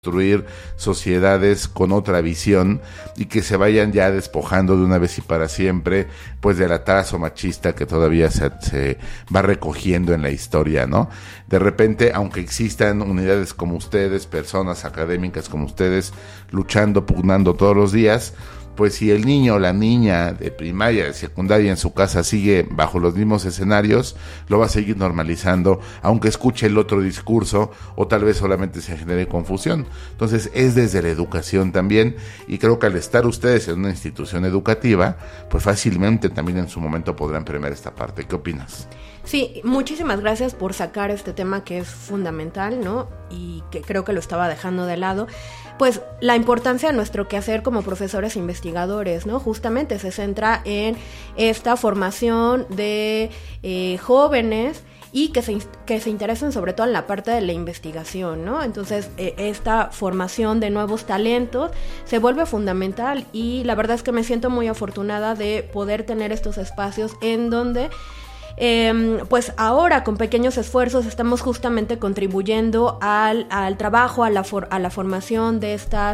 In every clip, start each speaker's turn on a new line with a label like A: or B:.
A: construir sociedades con otra visión y que se vayan ya despojando de una vez y para siempre pues del atraso machista que todavía se va recogiendo en la historia, ¿no? De repente, aunque existan unidades como ustedes, personas académicas como ustedes, luchando, pugnando todos los días, pues si el niño o la niña de primaria, de secundaria en su casa sigue bajo los mismos escenarios, lo va a seguir normalizando, aunque escuche el otro discurso o tal vez solamente se genere confusión. Entonces es desde la educación también, y creo que al estar ustedes en una institución educativa, pues fácilmente también en su momento podrán premiar esta parte. ¿Qué opinas?
B: Sí, muchísimas gracias por sacar este tema que es fundamental, ¿no? Y que creo que lo estaba dejando de lado. Pues la importancia de nuestro quehacer como profesores e investigadores, ¿no? Justamente se centra en esta formación de jóvenes y que se interesen sobre todo en la parte de la investigación, ¿no? Entonces, esta formación de nuevos talentos se vuelve fundamental, y la verdad es que me siento muy afortunada de poder tener estos espacios en donde pues ahora con pequeños esfuerzos estamos justamente contribuyendo al trabajo, a la formación de estas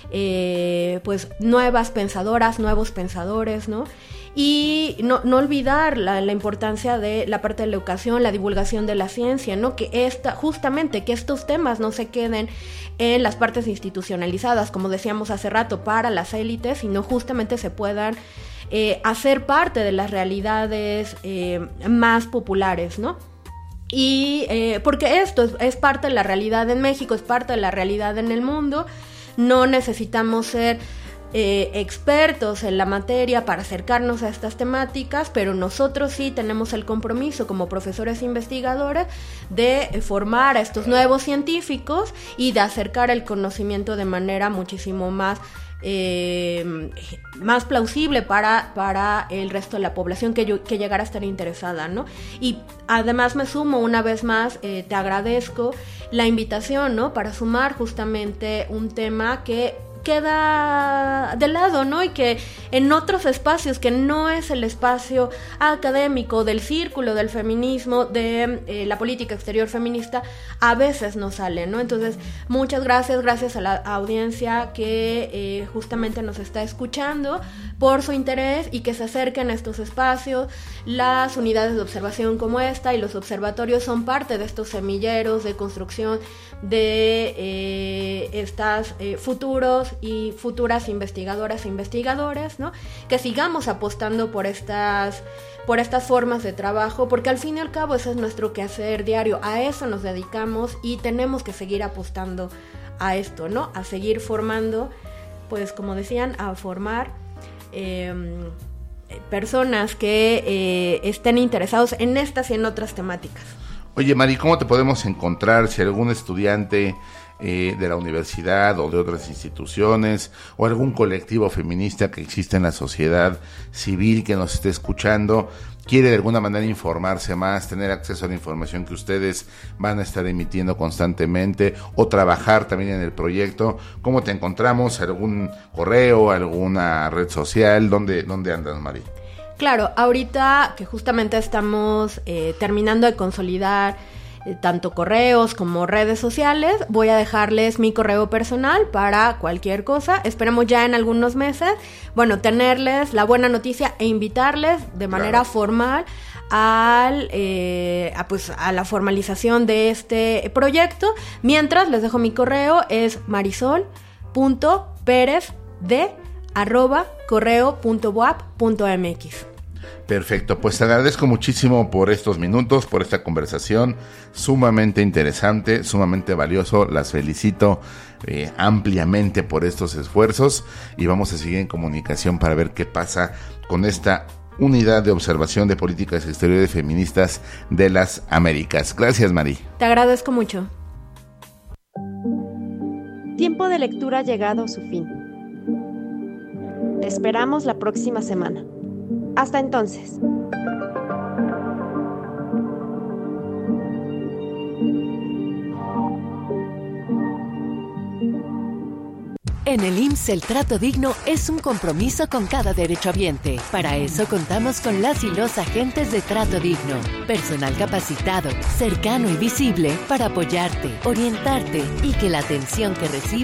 B: pues nuevas pensadoras, nuevos pensadores, ¿no? Y no olvidar la importancia de la parte de la educación, la divulgación de la ciencia, ¿no? Que justamente que estos temas no se queden en las partes institucionalizadas, como decíamos hace rato, para las élites, sino justamente se puedan hacer parte de las realidades más populares, ¿no? Y porque esto es parte de la realidad en México, es parte de la realidad en el mundo. No necesitamos ser expertos en la materia para acercarnos a estas temáticas, pero nosotros sí tenemos el compromiso como profesores investigadores de formar a estos nuevos científicos y de acercar el conocimiento de manera muchísimo más plausible para el resto de la población que llegara a estar interesada, ¿no? Y además me sumo una vez más, te agradezco la invitación, ¿no? Para sumar justamente un tema que queda de lado, ¿no? Y que en otros espacios, que no es el espacio académico del círculo del feminismo, de la política exterior feminista, a veces no sale, ¿no? Entonces, muchas gracias a la audiencia que justamente nos está escuchando por su interés, y que se acerquen a estos espacios. Las unidades de observación como esta y los observatorios son parte de estos semilleros de construcción de estas futuros y futuras investigadoras e investigadores, ¿no? Que sigamos apostando por estas formas de trabajo, porque al fin y al cabo ese es nuestro quehacer diario, a eso nos dedicamos y tenemos que seguir apostando a esto, ¿no? A seguir formando, pues como decían, a formar personas que estén interesados en estas y en otras temáticas.
A: Oye, Mari, ¿cómo te podemos encontrar si algún estudiante de la universidad o de otras instituciones o algún colectivo feminista que existe en la sociedad civil que nos esté escuchando quiere de alguna manera informarse más, tener acceso a la información que ustedes van a estar emitiendo constantemente o trabajar también en el proyecto? ¿Cómo te encontramos? ¿Algún correo, alguna red social? ¿Dónde andas, Mari?
B: Claro, ahorita que justamente estamos terminando de consolidar tanto correos como redes sociales, voy a dejarles mi correo personal para cualquier cosa. Esperemos ya en algunos meses, bueno, tenerles la buena noticia e invitarles de manera formal a la formalización de este proyecto. Mientras, les dejo mi correo, es marisol.perezd@correo.boap.mx.
A: Perfecto, pues te agradezco muchísimo por estos minutos, por esta conversación sumamente interesante, sumamente valioso. Las felicito ampliamente por estos esfuerzos y vamos a seguir en comunicación para ver qué pasa con esta unidad de observación de políticas exteriores feministas de las Américas. Gracias, Mari.
B: Te agradezco mucho.
C: Tiempo de lectura ha llegado a su fin. Te esperamos la próxima semana. Hasta entonces.
D: En el IMSS el trato digno es un compromiso con cada derechohabiente. Para eso contamos con las y los agentes de Trato Digno. Personal capacitado, cercano y visible para apoyarte, orientarte y que la atención que recibes